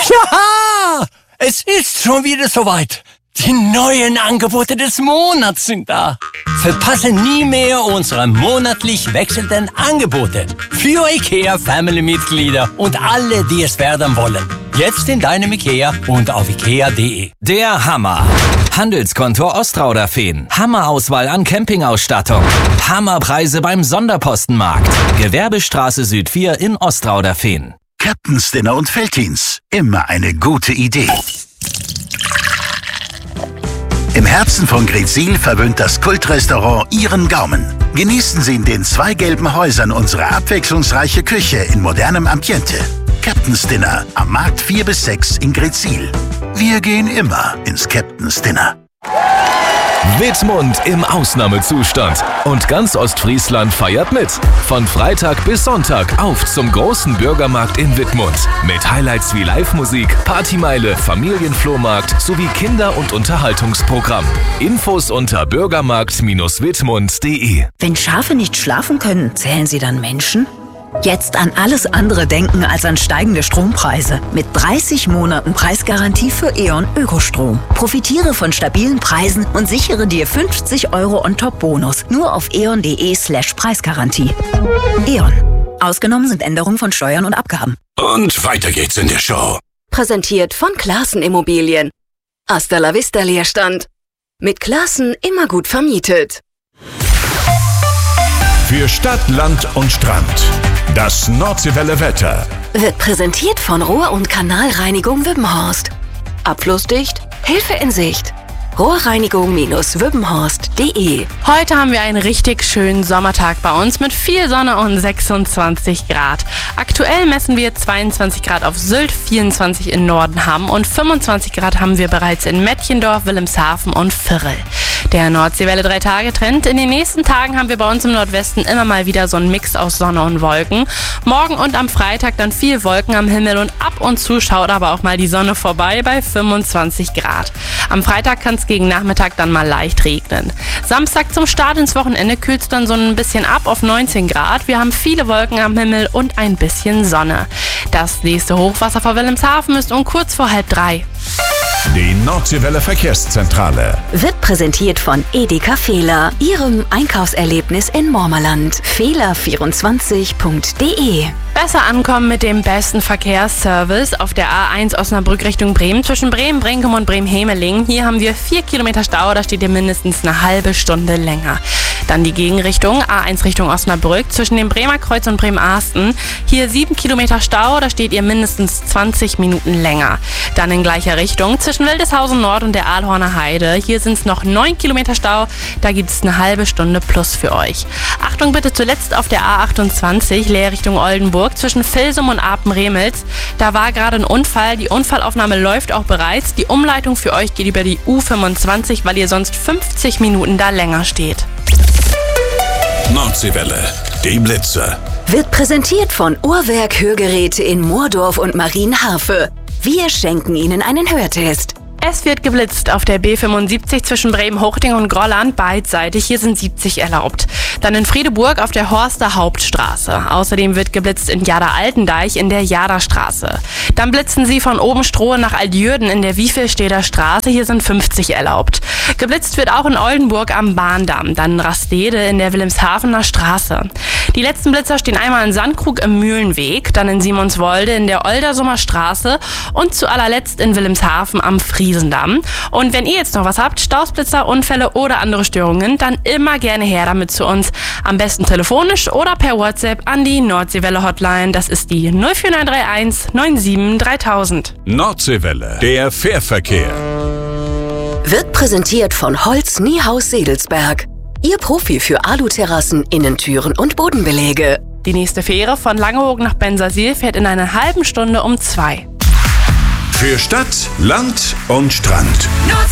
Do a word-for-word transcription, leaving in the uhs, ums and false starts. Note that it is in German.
Ja, es ist schon wieder soweit. Die neuen Angebote des Monats sind da. Verpasse nie mehr unsere monatlich wechselnden Angebote für IKEA-Family-Mitglieder und alle, die es werden wollen. Jetzt in deinem IKEA und auf ikea punkt de. Der Hammer. Handelskonto Ostrauder-Feen. Hammerauswahl an Campingausstattung. Hammerpreise beim Sonderpostenmarkt. Gewerbestraße Süd vier in Ostrauder-Feen. Captain's Dinner und Veltins. Immer eine gute Idee. Im Herzen von Greetsiel verwöhnt das Kultrestaurant Ihren Gaumen. Genießen Sie in den zwei gelben Häusern unsere abwechslungsreiche Küche in modernem Ambiente. Captain's Dinner am Markt vier bis sechs in Greetsiel. Wir gehen immer ins Captain's Dinner. Wittmund im Ausnahmezustand. Und ganz Ostfriesland feiert mit. Von Freitag bis Sonntag auf zum großen Bürgermarkt in Wittmund. Mit Highlights wie Live-Musik, Partymeile, Familienflohmarkt sowie Kinder- und Unterhaltungsprogramm. Infos unter bürgermarkt Bindestrich wittmund punkt de. Wenn Schafe nicht schlafen können, zählen sie dann Menschen? Jetzt an alles andere denken als an steigende Strompreise. Mit dreißig Monaten Preisgarantie für E.ON Ökostrom. Profitiere von stabilen Preisen und sichere dir fünfzig Euro on-top-Bonus. Nur auf eon punkt de slash Preisgarantie. E.ON. Ausgenommen sind Änderungen von Steuern und Abgaben. Und weiter geht's in der Show. Präsentiert von Classen Immobilien. Hasta la vista Leerstand. Mit Classen immer gut vermietet. Für Stadt, Land und Strand. Das Nordseewelle Wetter. Wird präsentiert von Rohr- und Kanalreinigung Wübbenhorst. Abflussdicht, Hilfe in Sicht. Rohrreinigung Wübbenhorst punkt de. Heute haben wir einen richtig schönen Sommertag bei uns mit viel Sonne und sechsundzwanzig Grad. Aktuell messen wir zweiundzwanzig Grad auf Sylt, vierundzwanzig in Nordenham und fünfundzwanzig Grad haben wir bereits in Mettchendorf, Wilhelmshaven und Virrel. Der Nordseewelle drei Tage Trend. In den nächsten Tagen haben wir bei uns im Nordwesten immer mal wieder so einen Mix aus Sonne und Wolken. Morgen und am Freitag dann viel Wolken am Himmel und ab und zu schaut aber auch mal die Sonne vorbei bei fünfundzwanzig Grad. Am Freitag kann es gegen Nachmittag dann mal leicht regnen. Samstag zum Start ins Wochenende kühlt es dann so ein bisschen ab auf neunzehn Grad. Wir haben viele Wolken am Himmel und ein bisschen Sonne. Das nächste Hochwasser vor Wilhelmshaven ist um kurz vor halb drei. Die Nordseewelle Verkehrszentrale. Wird präsentiert von Edeka Fehler, Ihrem Einkaufserlebnis in Mormerland. Fehler vierundzwanzig punkt de. Besser ankommen mit dem besten Verkehrsservice auf der A eins Osnabrück Richtung Bremen zwischen Bremen, Brinkum und Bremen-Hemeling. Hier haben wir vier Kilometer Stau, da steht ihr mindestens eine halbe Stunde länger. Dann die Gegenrichtung, A eins Richtung Osnabrück zwischen dem Bremer Kreuz und Bremen-Arsten. Hier sieben Kilometer Stau, da steht ihr mindestens zwanzig Minuten länger. Dann in gleicher Richtung zwischen Wildeshausen Nord und der Aalhorner Heide. Hier sind es noch neun Kilometer Stau, da gibt es eine halbe Stunde plus für euch. Achtung bitte zuletzt auf der A achtundzwanzig, Leer Richtung Oldenburg zwischen Vilsum und Apen-Remels. Da war gerade ein Unfall, die Unfallaufnahme läuft auch bereits. Die Umleitung für euch geht über die U fünfundzwanzig, weil ihr sonst fünfzig Minuten da länger steht. Nordseewelle, die Blitze. Wird präsentiert von Uhrwerk Hörgeräte in Moordorf und Marienharfe. Wir schenken Ihnen einen Hörtest. Es wird geblitzt auf der B fünfundsiebzig zwischen Bremen-Hochding und Grolland beidseitig. Hier sind siebzig erlaubt. Dann in Friedeburg auf der Horster Hauptstraße. Außerdem wird geblitzt in Jada-Altendeich in der Jada-Straße. Dann blitzen sie von Obenstrohe nach Altjürden in der Wiefelsteder Straße. Hier sind fünfzig erlaubt. Geblitzt wird auch in Oldenburg am Bahndamm. Dann in Rastede in der Wilhelmshavener Straße. Die letzten Blitzer stehen einmal in Sandkrug im Mühlenweg, dann in Simonswolde in der Oldersumer Straße und zu allerletzt in Wilhelmshaven am Friesendamm. Und wenn ihr jetzt noch was habt, Stausblitzer, Unfälle oder andere Störungen, dann immer gerne her damit zu uns. Am besten telefonisch oder per WhatsApp an die Nordseewelle Hotline. Das ist die null vier neun drei eins neun sieben dreitausend. Nordseewelle, der Fährverkehr. Wird präsentiert von Holz Niehaus Sedelsberg. Ihr Profi für Aluterrassen, Innentüren und Bodenbeläge. Die nächste Fähre von Langeoog nach Bensersiel fährt in einer halben Stunde um zwei. Für Stadt, Land und Strand.